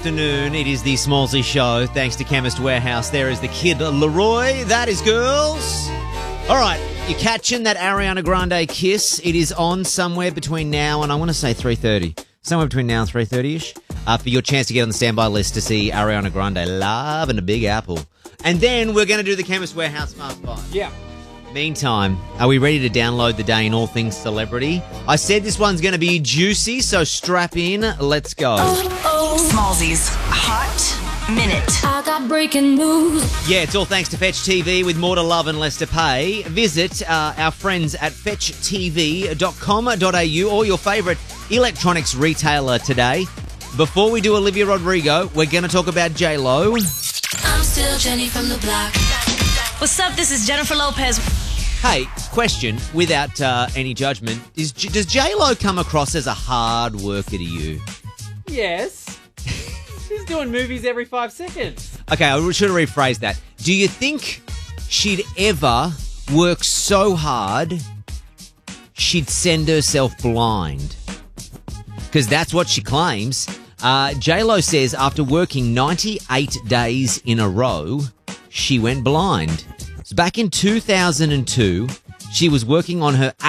Afternoon, it is the Smallsy Show. Thanks to Chemist Warehouse. There is the kid Leroy. That is girls. All right, you're catching that Ariana Grande kiss. It is on somewhere between now and I want to say 3:30. Somewhere between now and 3:30ish. For your chance to get on the standby list to see Ariana Grande live in a Big Apple. And then we're going to do the Chemist Warehouse Fast Five. Yeah. Meantime, are we ready to download the day in all things celebrity? I said this one's going to be juicy, so strap in. Let's go. Smallsy's Hot Minute. I got breaking news. Yeah, it's all thanks to Fetch TV with more to love and less to pay. Visit our friends at fetchtv.com.au or your favourite electronics retailer today. Before we do Olivia Rodrigo, we're going to talk about J-Lo. I'm still Jenny from the block. What's up? This is Jennifer Lopez. Hey, question, without any judgment, does J-Lo come across as a hard worker to you? Yes. She's doing movies every 5 seconds. Okay, I should have rephrased that. Do you think she'd ever work so hard she'd send herself blind? Because that's what she claims. J-Lo says after working 98 days in a row, she went blind. So back in 2002, she was working on her